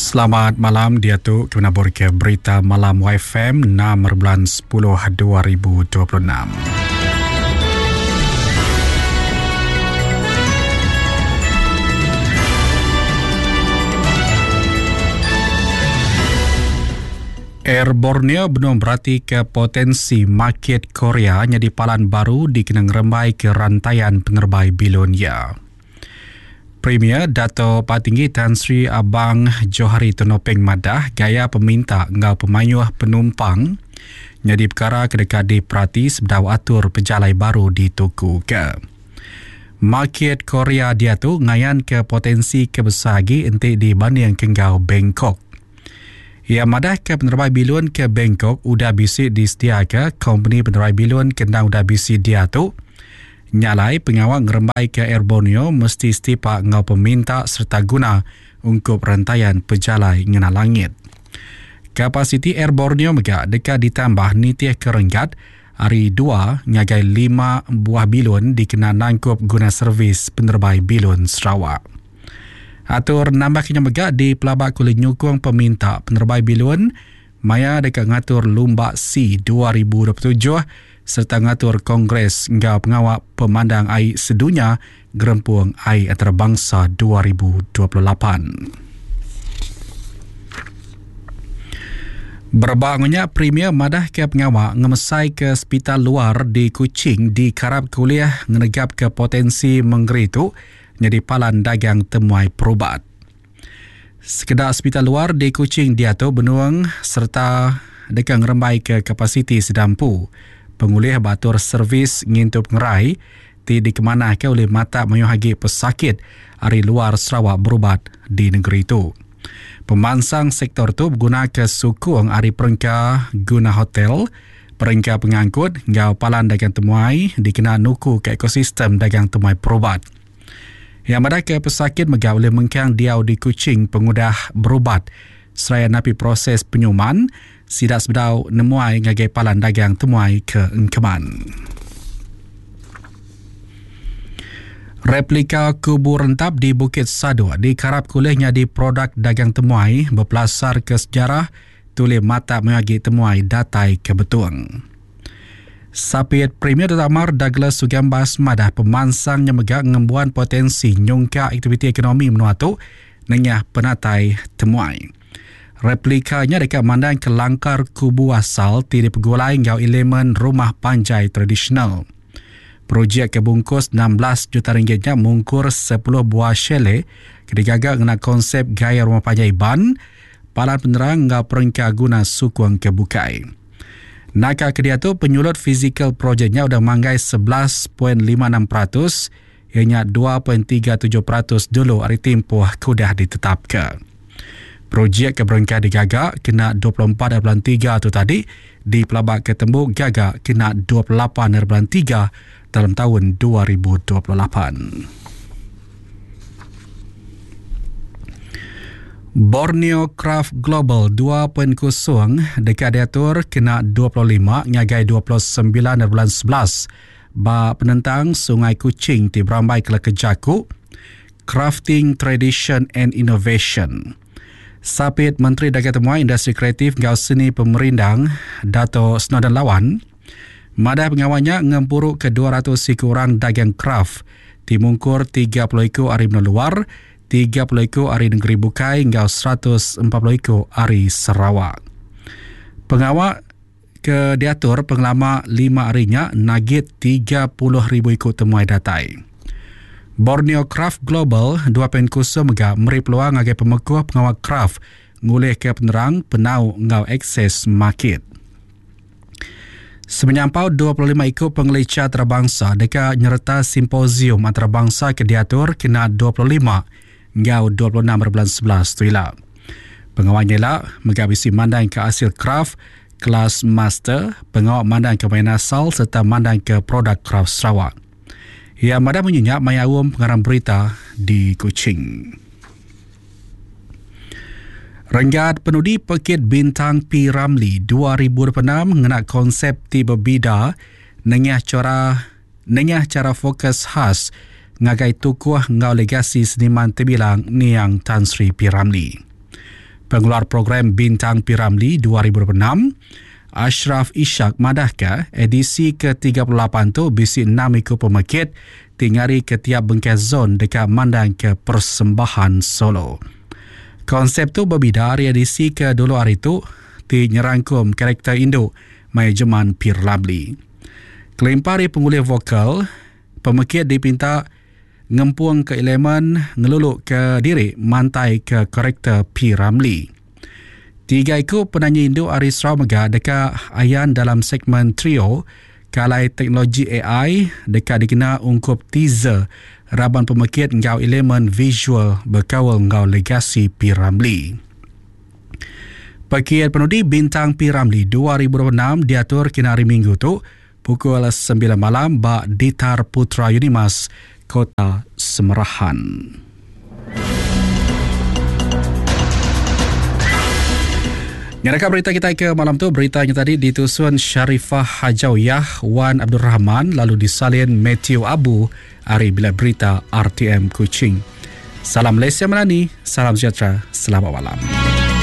Selamat malam, dia tu kena ke berita malam YFM 6/10/2026. Air Borneo belum berarti ke potensi market Korea jadi palan baru dikenang rembai ke rantaian penerbai Bilonia. Premier Dato' Patinggi Tan Sri Abang Johari Tonopeng Madah gaya peminta ngau pemayuh penumpang jadi perkara kedekat diperhati sebedau atur pejalai baru di Tuku ke. Market Korea dia tu ngayan ke potensi kebesagi entik dibanding kengau Bangkok. Ia madah ke penerbai bilun ke Bangkok udah bisik disedia ke company penerbai bilun kena udah bisik dia tu nyalai pengawal ngerembai ke Air Borneo mesti setipak ngau peminta serta guna ungkup rantaian pejalai ngena langit. Kapasiti Air Borneo megak dekat ditambah nitih kerenggat hari 2 ngagai 5 buah bilun dikena nangkup guna servis penerbai bilun Sarawak. Atur nambah kena megak di pelabak kulit nyukung peminta penerbai bilun maya dekat ngatur Lumbak C 2027 serta ngatur Kongres ngau pengawak pemandang air sedunia Gerempuang Air Antarabangsa 2028. Berbangunnya Premier madah ke pengawak ngemesai ke hospital luar di Kuching di karab kuliah ngenegap ke potensi menggeritu jadi palan dagang temuai perubat. Sekedar hospital luar di Kuching dia tu benuang serta dekat ngerembai ke kapasiti sedampu. Pengulih batur servis ngintup ngerai di kemanah ke oleh mata menyuhagi pesakit dari luar Sarawak berubat di negeri itu. Pemansang sektor tu berguna ke sukung hari perengka guna hotel, perengka pengangkut, ngau palan dagang temuai dikena nuku ke ekosistem dagang temuai perubat. Yang ada ke pesakit megah oleh mengkang diau di Kuching pengudah berubat seraya napi proses penyuman sidak sebedau nemuai ngagai palan dagang temuai ke Engkeman. Replika kubu rentap di Bukit Sadu dikarap kulihnya di produk dagang temuai berpelasar ke sejarah tulis mata mengaji temuai datai ke Betuang. Sapit Premier Datamar Douglas Sugambas madah pemansang yang megak ngembuan potensi nyungka aktiviti ekonomi menuatu nenyah penatai temuai. Replikanya dekat mandang ke langkar kubu asal tidak pegulai ngau elemen rumah panjai tradisional. Projek kebungkus 16 juta ringgitnya mungkur 10 buah chalet kedigagak dengan konsep gaya rumah panjai ban palan penerang ngau perengka guna sukuang kebukai. Naka kedia tu penyulut fizikal projeknya udah manggai 11.56% ianya 2.37% dulu hari tempoh kudah ditetapkan. Projek keberengka digagak kena 24.3 tu tadi di pelabak ketembuk gagak kena 28.3 dalam tahun 2028. Borneo Craft Global 2.0 dekat diatur kena 25 ngagai 29.11 ba penentang Sungai Kuching di Berambai ke Kejaku Crafting Tradition and Innovation. Sapit Menteri Dagang Temuai Industri Kreatif Ngau Seni Pemerindang Dato' Snowden Lawan madah pengawalnya ngempuruk ke 200 orang dagang kraft dimungkur 30 hari luar 30 hari negeri bukai Ngau 140 hari Sarawak. Pengawal ke diatur pengelama 5 harinya nagit 30,000 ikut temuai datai. Borneo Craft Global 2.0 megak meri peluang agai pemekuh pengawal craft ngulih ke penerang penau ngau akses market. Semenyampau 25 ikut pengelicah antarabangsa dekat nyerta simposium antarabangsa ke diatur kena 25 ngau 26/11 tu ila. Pengawalnya lah megak bisi mandang ke hasil craft kelas master, pengawal mandang ke main asal serta mandang ke produk craft Sarawak. Ia madah menyenyak mayawum pengarang berita di Kuching. Renggat penudi Pekit Bintang P. Ramlee 2026 mengenai konsep tiba bida nengah cara fokus khas ngagai tukuh ngau legasi seniman terbilang Niang Tan Sri P. Ramlee. Pengeluar program Bintang P. Ramlee 2026, Ashraf Ishak madahkah edisi ke-38 tu bisi 6 ikut pemakit tingari ke tiap bengkai zon dekat mandang ke Persembahan Solo. Konsep tu berbeza dari edisi ke-dulu hari tu di nyerangkum karakter induk manajemen P. Ramlee. Kelempari pengulih vokal, pemakit dipinta ngempung ke elemen ngeluluk ke diri mantai ke karakter P. Ramlee. 3 ikut penyanyi induk Aris Ramaga dekat ayan dalam segmen trio kalai teknologi AI dekat dikena ungkup teaser raban pemakit ngau elemen visual berkawal ngau legasi P. Ramlee. Pakaian penudi Bintang P. Ramlee 2026 diatur kena hari Minggu tu pukul 9 malam bak Ditar Putra Unimas, Kota Semerahan. Nyatakan berita kita ke malam tu, beritanya tadi ditusun Syarifah Hajawiyah, Wan Abdul Rahman, lalu disalin Matthew Abu, Ari Bila Berita RTM Kuching. Salam Malaysia Melani, salam sejahtera, selamat malam.